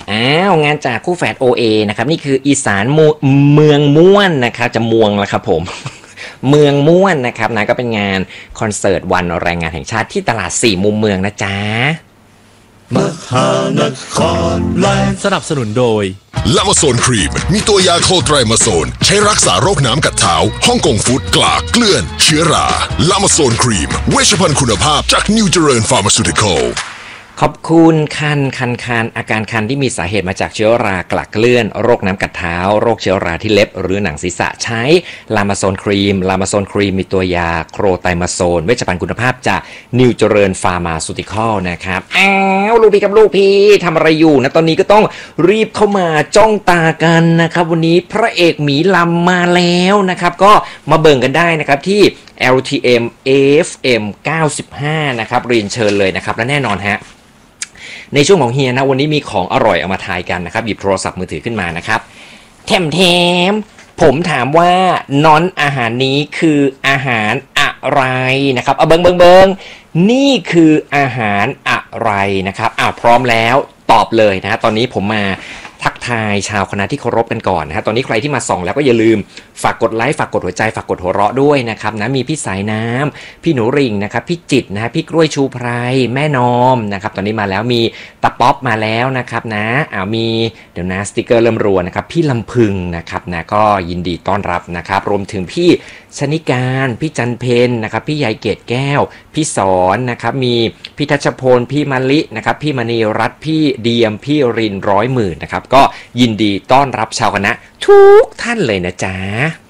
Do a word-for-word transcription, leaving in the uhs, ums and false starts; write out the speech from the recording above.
อ้าวงานจากคู่แฝด โอ เอ นะครับนี่คืออีสานเมืองม่วนนะครับจะม่วงแล้วครับผมเมืองม่วนนะครับนะก็เป็นงานคอนเสิร์ตวันแรงงานแห่งชาติที่ตลาดสี่มุมเมืองนะจ๊ะมหานครแลนด์สนับสนุนโดยลามาโซนครีมมีตัวยาโคไตรมาโซนใช้รักษาโรคน้ำกัดเท้าฮ่องกงฟู้ดกลากเกลื่อนเชื้อราลามาโซนครีมเวชภัณฑ์คุณภาพจากนิวเจริญฟาร์มาซูติคอลขอบคุณคันคันคันอาการคันที่มีสาเหตุมาจากเชื้อรากลักเกลื่อนโรคน้ำกัดเท้าโรคเชื้อราที่เล็บหรือหนังศีรษะใช้ลามาโซนครีมลามาโซนครีมมีตัวยาโครไตมาโซนเวชภัณฑ์คุณภาพจากนิวเจริญฟาร์มาซูติคอลนะครับอ้าวลูกพี่กับลูกพี่ทำอะไรอยู่นะตอนนี้ก็ต้องรีบเข้ามาจ้องตากันนะครับวันนี้พระเอกหมีลำมาแล้วนะครับก็มาเบิ่งกันได้นะครับที่ แอล ที เอ็ม เอ เอฟ เอ็ม เก้าสิบห้านะครับเรียนเชิญเลยนะครับและแน่นอนฮะในช่วงของเฮียนะวันนี้มีของอร่อยเอามาทายกันนะครับหยิบโทรศัพท์มือถือขึ้นมานะครับแถมแถมผมถามว่าน้อนอาหารนี้คืออาหารอะไรนะครับเอาเบิงเบิงเบิงนี่คืออาหารอะไรนะครับอ่าพร้อมแล้วตอบเลยนะตอนนี้ผมมาทักทายชาวคณะที่เคารพกันก่อนนะฮะตอนนี้ใครที่มาส่องแล้วก็อย่าลืมฝากกดไลค์ฝากกดหัวใจฝากกดหัวเราะด้วยนะครับนะมีพี่สายน้ำพี่หนูริ่งนะครับพี่จิตนะฮะพี่กล้วยชูไพรแม่นอมนะครับตอนนี้มาแล้วมีตะป๊อปมาแล้วนะครับนะอ่ามีเดี๋ยวนะสติกเกอร์เริ่มรัวนะครับพี่ลำพึงนะครับนะก็ยินดีต้อนรับนะครับรวมถึงพี่ชนิการพี่จันเพนนะครับพี่ยายเกตแก้วพี่สอนนะครับมีพี่ทัชพลพี่มะลินะครับพี่มณีรัตน์พี่เดียมพี่รินร้อยหมื่นนะครับก็ยินดีต้อนรับชาวคณะทุกท่านเลยนะจ๊ะ